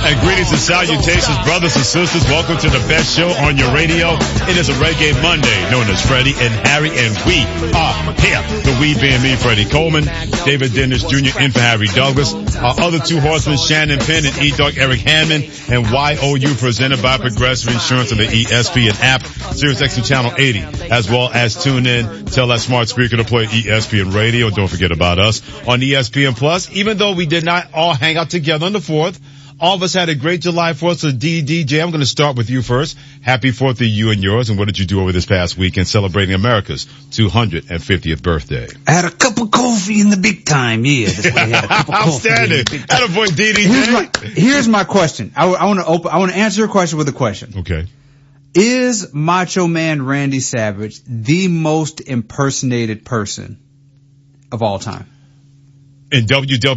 And greetings and salutations, brothers and sisters. Welcome to the best show on your radio. It is a Reggae Monday, known as Freddie and Harry, and we are here. The we being me, Freddie Coleman, David Dennis Jr. in for Harry Douglas. Our other two horsemen, Shannon Penn and E-Dog Eric Hammond, and YOU presented by Progressive Insurance on the ESPN app, Sirius XM Channel 80, as well as tune in, tell that smart speaker to play ESPN Radio. Don't forget about us on ESPN Plus. Even though we did not all hang out together on the 4th, all of us had a great July 4th. So DJ, I'm going to start with you first. Happy 4th to you and yours. And what did you do over this past weekend celebrating America's 250th birthday? I had a cup of coffee in the big time. Yeah, that's what I had. A cup of Outstanding. Attaboy, DJ. Here's my question. I want to answer your question with a question. Okay. Is Macho Man Randy Savage the most impersonated person of all time? In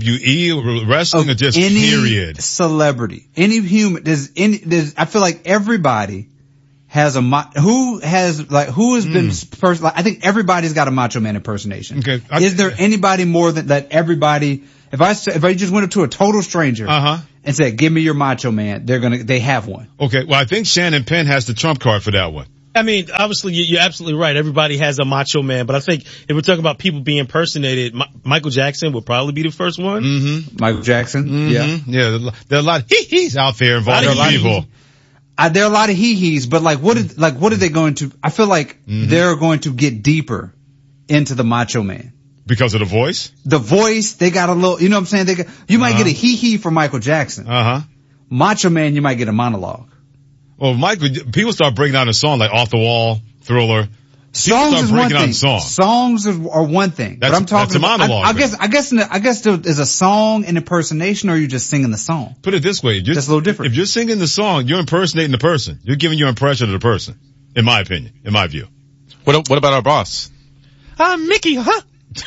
WWE wrestling, or just any period? Celebrity, any human, I feel like everybody has who has been person. Like, I think everybody's got a Macho Man impersonation. Okay. Is there anybody more than that? Everybody. If I just went up to a total stranger and said, "Give me your Macho Man," they have one. Okay. Well, I think Shannon Penn has the trump card for that one. I mean, obviously, you're absolutely right. Everybody has a Macho Man, but I think if we're talking about people being impersonated, Michael Jackson would probably be the first one. Mm-hmm. Michael Jackson, yeah. There are a lot of hee-hees out there involving people. There are a lot of hee-hees, but what are they going to? I feel like they're going to get deeper into the Macho Man. Because of the voice? The voice, they got a little, you know what I'm saying? You might get a hee-hee from Michael Jackson. Macho Man, you might get a monologue. Well, people start breaking out a song like Off the Wall, Thriller. Songs is one thing. Songs are one thing. But I'm talking that's a monologue. I guess there is a song an impersonation, or you're just singing the song. Put it this way. That's a little different. If you're singing the song, you're impersonating the person. You're giving your impression of the person. In my opinion. In my view. What about our boss? Mickey, huh?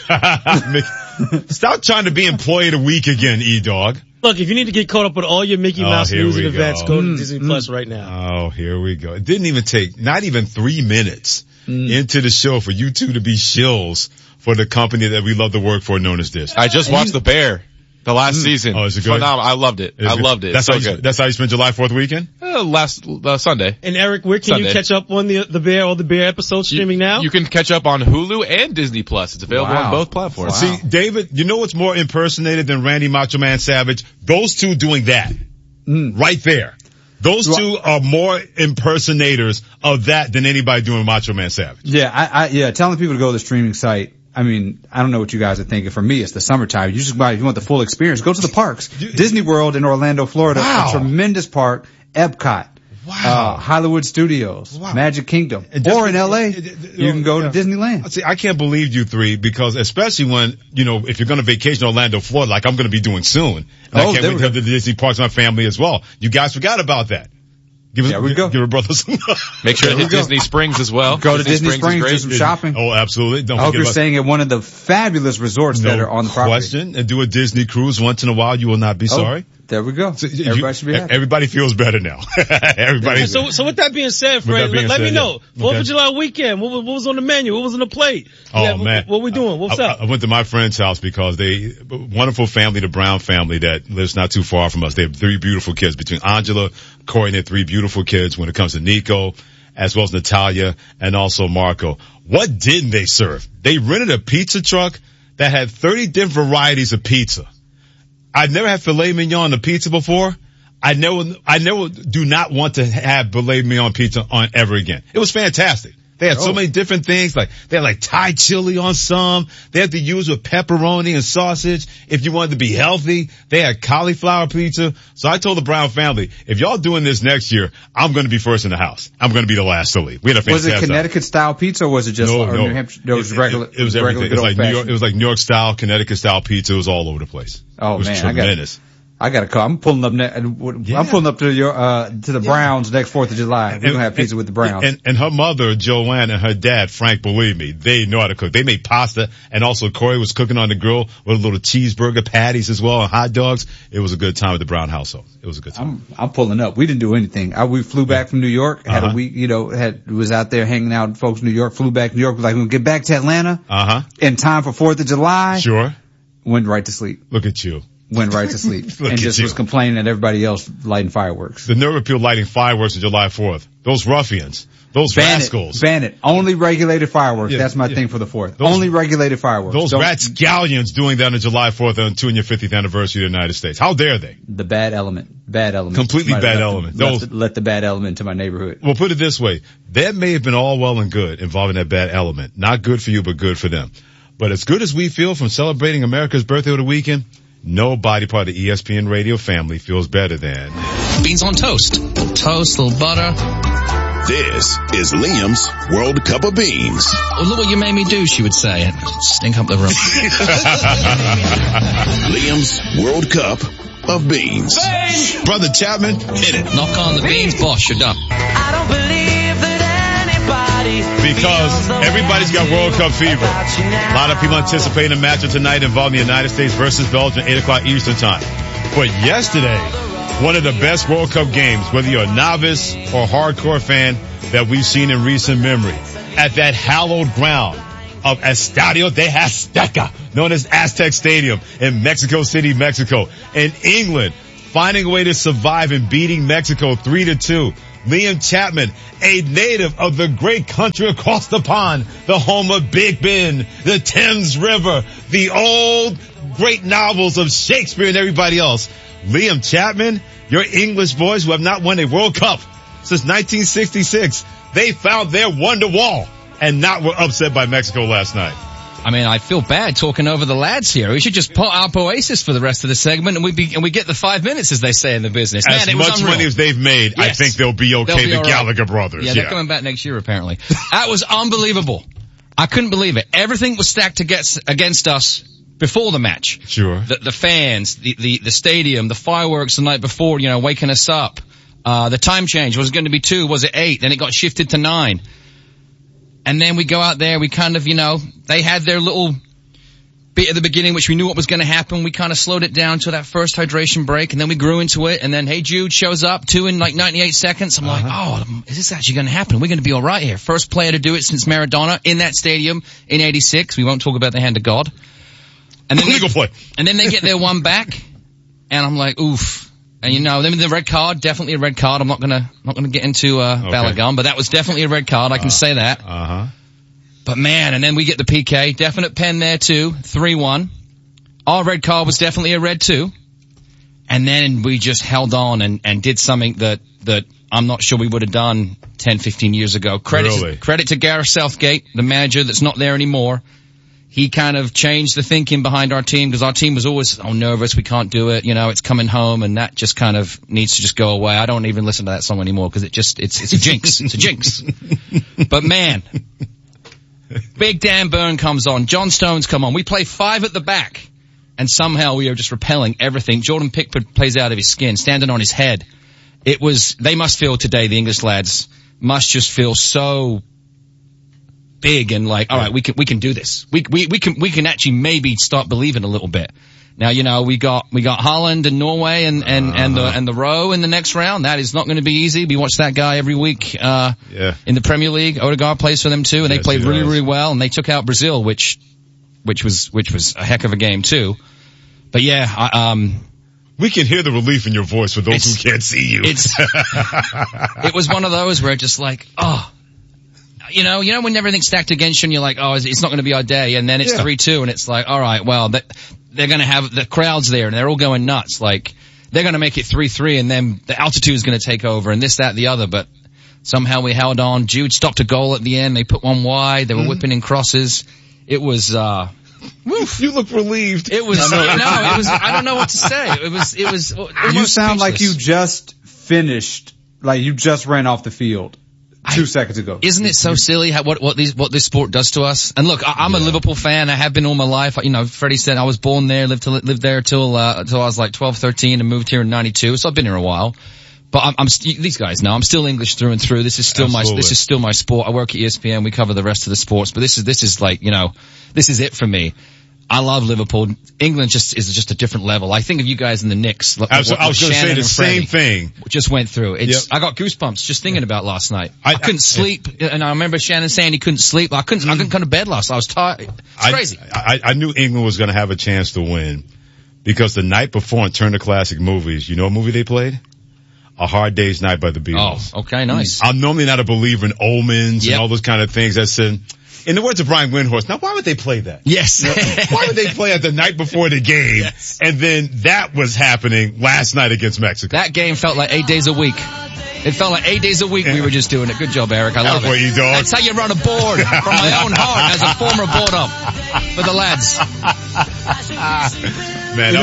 Stop trying to be employee of the week again, E-Dog. Look, if you need to get caught up with all your Mickey Mouse news and events, go to Disney Plus right now. Oh, here we go. It didn't even take, not even 3 minutes into the show for you two to be shills for the company that we love to work for, known as this. I just watched The Bear, the last season. Oh, is it good? Phenomenal. I loved it. Loved it. That's so how good. That's how you spent July 4th weekend? Last Sunday. And Eric, where can you catch up on the Bear, all the Bear episodes streaming now? You can catch up on Hulu and Disney Plus. It's available on both platforms. See, David, you know what's more impersonated than Randy Macho Man Savage? Those two doing that. Right there. Those two are more impersonators of that than anybody doing Macho Man Savage. Yeah, telling people to go to the streaming site. I mean, I don't know what you guys are thinking. For me, it's the summertime. If you want the full experience, go to the parks. Disney World in Orlando, Florida, a tremendous park. Epcot. Hollywood Studios. Magic Kingdom. Or in LA, you can go to Disneyland. See, I can't believe you three, because especially when, if you're going to vacation Orlando, Florida, like I'm going to be doing soon. And I can't wait to have the Disney parks with my family as well. You guys forgot about that. Give a brother some. Make sure to hit Disney Springs as well. Go to Disney Springs, do some shopping. Oh, absolutely. I hope you're staying at one of the fabulous resorts that are on the property. And do a Disney cruise once in a while. You will not be sorry. There we go. So everybody should be happy. Everybody feels better now. Everybody. So with that being said, Fred, let me know. 4th of July weekend, what was on the menu? What was on the plate? Man. What we doing? What's up? I went to my friend's house because wonderful family, the Brown family that lives not too far from us. They have 3 beautiful kids between Angela, Corey, and their 3 beautiful kids when it comes to Nico, as well as Natalia, and also Marco. What didn't they serve? They rented a pizza truck that had 30 different varieties of pizza. I've never had filet mignon on the pizza before. I never do not want to have filet mignon pizza on ever again. It was fantastic. They had so many different things, they had Thai chili on some. They had to use with pepperoni and sausage. If you wanted to be healthy, they had cauliflower pizza. So I told the Brown family, if y'all doing this next year, I'm going to be first in the house. I'm going to be the last to leave. We had a fantastic. Was it Connecticut style pizza, or was it just no. New Hampshire? No, it was regular. It was everything. It was like New York style, Connecticut style pizza. It was all over the place. Oh, it was man, tremendous. I got to call. I'm pulling up. I'm pulling up to to the Browns next 4th of July. We're gonna have pizza with the Browns. And her mother, Joanne, and her dad, Frank, believe me, they know how to cook. They made pasta, and also Corey was cooking on the grill with a little cheeseburger patties as well, and hot dogs. It was a good time at the Brown household. It was a good time. I'm pulling up. We didn't do anything. We flew back from New York. Had a week. Was out there hanging out with folks in New York. Flew back to New York. Was like, we'll get back to Atlanta. In time for 4th of July. Sure. Went right to sleep. Look at you. went right to sleep and just was complaining at everybody else lighting fireworks. The nerve of people lighting fireworks on July 4th. Those ruffians. Those rascals. Ban it. Only regulated fireworks. That's my thing for the 4th. Only regulated fireworks. Those rapscallions doing that on July 4th and on your 50th anniversary of the United States. How dare they? The bad element. Bad element. Completely bad element. Let the bad element into my neighborhood. Well, put it this way. That may have been all well and good involving that bad element. Not good for you, but good for them. But as good as we feel from celebrating America's birthday over the weekend, nobody part of the ESPN radio family feels better than beans on toast. Toast, little butter. This is Liam's World Cup of Beans. Oh, look what you made me do, she would say. Stink up the room. Liam's World Cup of Beans. Bang! Brother Chapman, hit it. Knock on the beans, boss, you're done. I don't believe that anybody. Because everybody's got World Cup fever. A lot of people anticipating a match of tonight involving the United States versus Belgium, 8 o'clock Eastern time. But yesterday, one of the best World Cup games, whether you're a novice or hardcore fan, that we've seen in recent memory. At that hallowed ground of Estadio de Azteca, known as Aztec Stadium in Mexico City, Mexico. And England finding a way to survive and beating Mexico 3-2. Liam Chapman, a native of the great country across the pond, the home of Big Ben, the Thames River, the old great novels of Shakespeare and everybody else. Liam Chapman, your English boys who have not won a World Cup since 1966, they found their wonder wall and were upset by Mexico last night. I mean, I feel bad talking over the lads here. We should just put up Oasis for the rest of the segment and we get the 5 minutes, as they say in the business. Man, as much money as they've made, yes. I think they'll be okay. The Gallagher brothers. Yeah, they're coming back next year apparently. That was unbelievable. I couldn't believe it. Everything was stacked against us before the match. Sure. The fans, the stadium, the fireworks the night before, waking us up. The time change was going to be 2, was it 8? Then it got shifted to 9. And then we go out there, we kind of, they had their little bit at the beginning, which we knew what was going to happen. We kind of slowed it down to that first hydration break, and then we grew into it. And then Hey Jude shows up, 2 in like 98 seconds. I'm like, oh, is this actually going to happen? We're going to be all right here. First player to do it since Maradona in that stadium in 86. We won't talk about the hand of God. And then they get their one back, and I'm like, oof. And then the red card, definitely a red card. I'm not gonna get into, Balogun, but that was definitely a red card. I can say that. But man, and then we get the PK, definite pen there too, 3-1. Our red card was definitely a red too. And then we just held on and did something that I'm not sure we would have done 10, 15 years ago. Credit to Gareth Southgate, the manager that's not there anymore. He kind of changed the thinking behind our team, because our team was always, nervous, we can't do it, it's coming home, and that just kind of needs to just go away. I don't even listen to that song anymore, because it's a jinx. It's a jinx. But man, Big Dan Burn comes on, John Stones come on, we play 5 at the back, and somehow we are just repelling everything. Jordan Pickford plays out of his skin, standing on his head. They must feel today, the English lads, must just feel so big and like, all right, we can do this. We can actually maybe start believing a little bit. Now, we got Holland and Norway and the row in the next round. That is not going to be easy. We watch that guy every week, in the Premier League. Odegaard plays for them too, and they played really, really well, and they took out Brazil, which was a heck of a game too. But yeah, we can hear the relief in your voice for those who can't see you. It was one of those where just like, when everything's stacked against you and you're like, it's not going to be our day. And then it's 3-2 and it's like, all right, well, they're going to have the crowds there and they're all going nuts. Like, they're going to make it 3-3 and then the altitude is going to take over and this, that, the other. But somehow we held on. Jude stopped a goal at the end. They put one wide. They were whipping in crosses. It was, you look relieved. It was, I don't know what to say. It was you sound like you just finished, like you just ran off the field 2 seconds ago. Isn't it so silly what this sport does to us? And look, I'm a Liverpool fan. I have been all my life. Freddie said I was born there, lived there till I was like 12, 13 and moved here in 92. So I've been here a while. But these guys know I'm still English through and through. This is still my sport. I work at ESPN. We cover the rest of the sports, but this is like, this is it for me. I love Liverpool. England is just a different level. I think of you guys in the Knicks. I was going to say the same thing. Just went through. I got goosebumps just thinking about last night. I couldn't sleep, and I remember Shannon saying he couldn't sleep. I couldn't come to bed last night. I was tired. It's crazy. I knew England was going to have a chance to win, because the night before in Turner Classic Movies, you know what movie they played? A Hard Day's Night by the Beatles. Oh, okay, nice. I'm normally not a believer in omens and all those kind of things. That's in the words of Brian Windhorst. Now, why would they play that? Yes. Why would they play it the night before the game? Yes. And then that was happening last night against Mexico. That game felt like 8 days a week. It felt like 8 days a week we were just doing it. Good job, Eric. I love it. That's how you run a board from my own heart as a former board up for the lads. Man,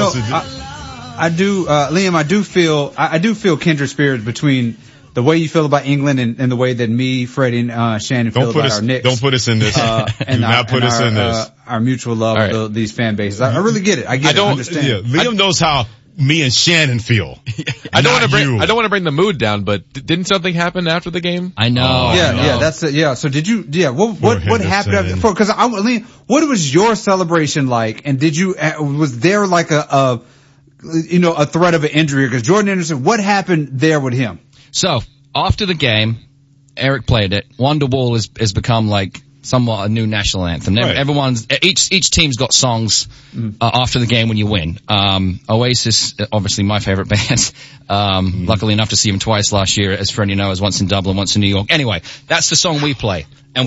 Liam, I do feel kindred spirits between the way you feel about England and the way that me, Freddie, and Shannon feel about our Knicks. Don't put us in this. And our mutual love of these fan bases. I really get it. I understand. Yeah, Liam knows how me and Shannon feel. I don't want to bring the mood down, but didn't something happen after the game? I know. That's it. Yeah. So did you? Yeah. What happened after? Because Liam, what was your celebration like? And was there like a threat of an injury? Because Jordan Anderson, what happened there with him? So, after the game, Eric played it. Wonderwall has become like somewhat a new national anthem. Right. Each team's got songs after the game when you win. Oasis, obviously my favorite band. Luckily enough to see them twice last year, as Freddie knows, once in Dublin, once in New York. Anyway, that's the song we play. And